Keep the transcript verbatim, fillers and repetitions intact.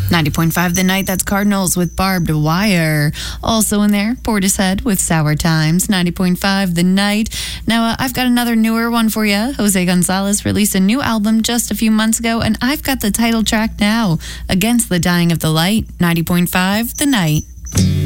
ninety point five The Night, that's Cardinals with Barbed Wire. Also in there, Portishead with Sour Times. ninety point five The Night. Now, uh, I've got another newer one for you. Jose Gonzalez released a new album just a few months ago, and I've got the title track now, Against the Dying of the Light. ninety point five The Night.